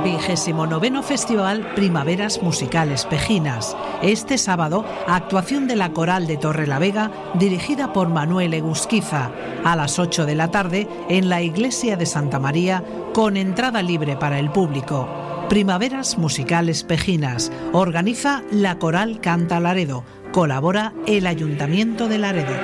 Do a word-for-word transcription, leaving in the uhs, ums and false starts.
vigésimo noveno Festival Primaveras Musicales Pejinas. Este sábado, actuación de la Coral de Torrelavega, dirigida por Manuel Egusquiza, a las ocho de la tarde en la Iglesia de Santa María, con entrada libre para el público. Primaveras Musicales Pejinas. Organiza la Coral Canta Laredo. Colabora el Ayuntamiento de Laredo.